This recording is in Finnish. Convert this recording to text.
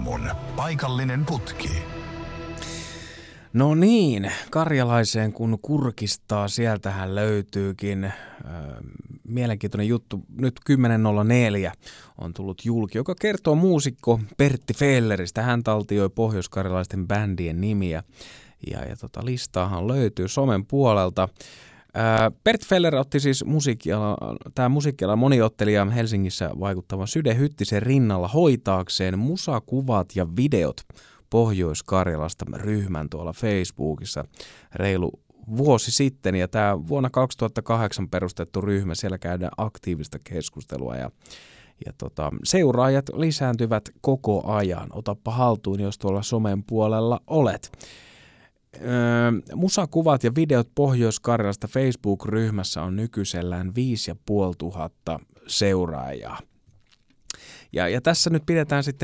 aamun paikallinen putki. No niin, Karjalaiseen kun kurkistaa, sieltähän löytyykin mielenkiintoinen juttu. Nyt 10.04 on tullut julki, joka kertoo muusikko Pertti Felleristä. Hän taltioi pohjoiskarjalaisten bändien nimiä ja listaahan löytyy somen puolelta. Bert Feller otti siis musiikkialan moniottelija Helsingissä vaikuttavan Syde Hyttisen rinnalla hoitaakseen musakuvat ja videot Pohjois-Karjalasta ryhmän tuolla Facebookissa reilu vuosi sitten. Ja tämä vuonna 2008 perustettu ryhmä, siellä käydään aktiivista keskustelua ja seuraajat lisääntyvät koko ajan. Otappa haltuun, jos tuolla somen puolella olet. Musakuvat ja videot Pohjois-Karjalasta Facebook-ryhmässä on nykyisellään 5 500 seuraajaa. Ja tässä nyt pidetään sitten